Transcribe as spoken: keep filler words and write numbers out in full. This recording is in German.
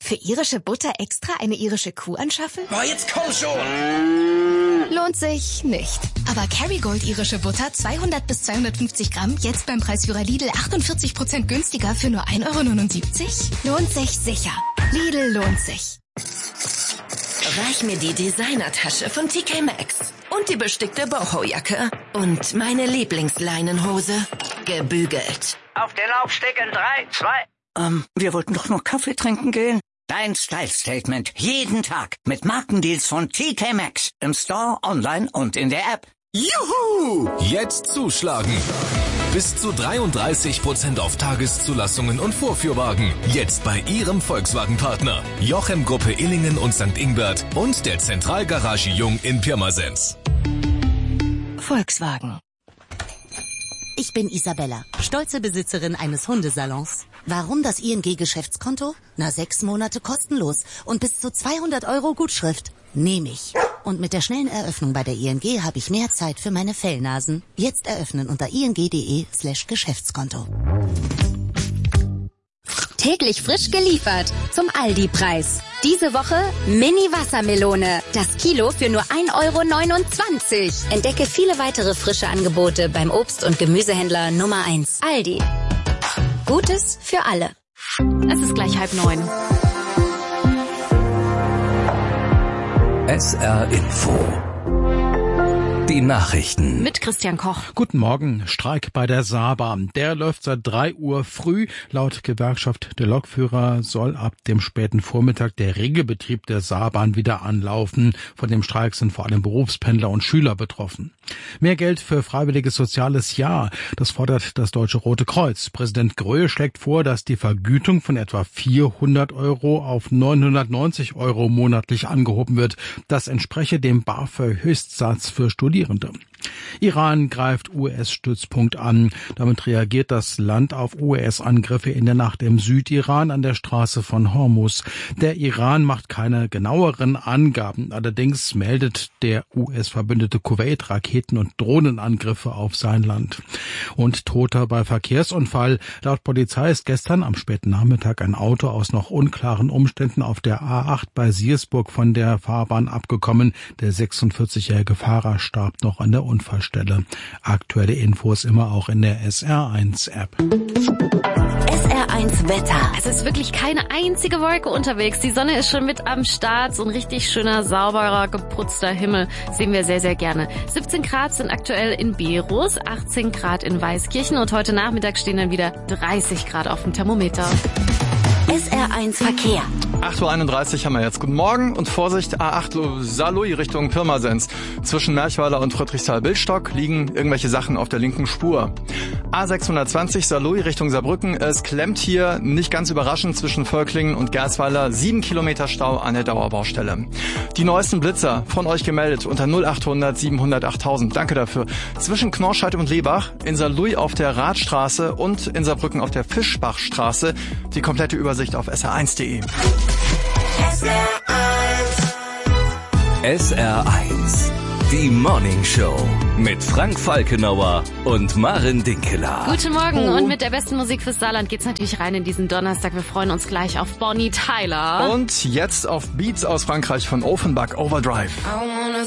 Für irische Butter extra eine irische Kuh anschaffen? Oh, jetzt komm schon! Lohnt sich nicht. Aber Kerrygold irische Butter zweihundert bis zweihundertfünfzig Gramm jetzt beim Preisführer Lidl achtundvierzig Prozent günstiger für nur ein Euro neunundsiebzig? Lohnt sich sicher. Lidl lohnt sich. Reich mir die Designertasche von T K Maxx und die bestickte Boho-Jacke und meine Lieblingsleinenhose gebügelt. Auf den Laufsteg in drei, zwei... Ähm, wir wollten doch noch Kaffee trinken gehen. Dein Style-Statement jeden Tag mit Markendeals von T K Maxx im Store, online und in der App. Juhu! Jetzt zuschlagen. Bis zu dreiunddreißig Prozent auf Tageszulassungen und Vorführwagen. Jetzt bei Ihrem Volkswagen-Partner. Jochem Gruppe Illingen und Sankt Ingbert und der Zentralgarage Jung in Pirmasens. Volkswagen. Ich bin Isabella, stolze Besitzerin eines Hundesalons. Warum das I N G-Geschäftskonto? Na, sechs Monate kostenlos und bis zu zweihundert Euro Gutschrift. Nehme ich. Und mit der schnellen Eröffnung bei der I N G habe ich mehr Zeit für meine Fellnasen. Jetzt eröffnen unter ing.de slash Geschäftskonto. Täglich frisch geliefert zum Aldi-Preis. Diese Woche Mini-Wassermelone. Das Kilo für nur ein Euro neunundzwanzig. Entdecke viele weitere frische Angebote beim Obst- und Gemüsehändler Nummer eins. Aldi. Gutes für alle. Es ist gleich halb neun. S R Info. Die Nachrichten. Mit Christian Koch. Guten Morgen. Streik bei der Saarbahn. Der läuft seit drei Uhr früh. Laut Gewerkschaft der Lokführer soll ab dem späten Vormittag der Regelbetrieb der Saarbahn wieder anlaufen. Von dem Streik sind vor allem Berufspendler und Schüler betroffen. Mehr Geld für freiwilliges soziales Jahr. Das fordert das Deutsche Rote Kreuz. Präsident Gröhe schlägt vor, dass die Vergütung von etwa vierhundert Euro auf neunhundertneunzig Euro monatlich angehoben wird. Das entspreche dem BAföG-Höchstsatz für Studierende. Iran greift U S-Stützpunkt an. Damit reagiert das Land auf U S-Angriffe in der Nacht im Südiran an der Straße von Hormuz. Der Iran macht keine genaueren Angaben. Allerdings meldet der U S-Verbündete Kuwait Raketen- und Drohnenangriffe auf sein Land. Und Toter bei Verkehrsunfall. Laut Polizei ist gestern am späten Nachmittag ein Auto aus noch unklaren Umständen auf der A acht bei Siersburg von der Fahrbahn abgekommen. Der sechsundvierzigjährige Fahrer starb noch an der Unfallstelle. Aktuelle Infos immer auch in der S R eins App. S R eins Wetter. Es ist wirklich keine einzige Wolke unterwegs. Die Sonne ist schon mit am Start. So ein richtig schöner, sauberer, geputzter Himmel sehen wir sehr, sehr gerne. siebzehn Grad sind aktuell in Berus, achtzehn Grad in Weißkirchen und heute Nachmittag stehen dann wieder dreißig Grad auf dem Thermometer. S R eins Verkehr. acht Uhr einunddreißig haben wir jetzt. Guten Morgen und Vorsicht, A acht Saarlouis Richtung Pirmasens. Zwischen Merchweiler und Friedrichsthal-Billstock liegen irgendwelche Sachen auf der linken Spur. A sechshundertzwanzig Saarlouis Richtung Saarbrücken. Es klemmt hier, nicht ganz überraschend, zwischen Völklingen und Gersweiler. Sieben Kilometer Stau an der Dauerbaustelle. Die neuesten Blitzer von euch gemeldet unter null achthundert siebenhundert achttausend. Danke dafür. Zwischen Knorrscheid und Lebach, in Saarlouis auf der Radstraße und in Saarbrücken auf der Fischbachstraße. Die komplette Übersicht auf S R eins punkt de. S R eins. S R eins. Die Morning Show mit Frank Falkenauer und Maren Dinkeler. Guten Morgen oh. Und mit der besten Musik fürs Saarland geht's natürlich rein in diesen Donnerstag. Wir freuen uns gleich auf Bonnie Tyler. Und jetzt auf Beats aus Frankreich von Offenbach, Overdrive. I wanna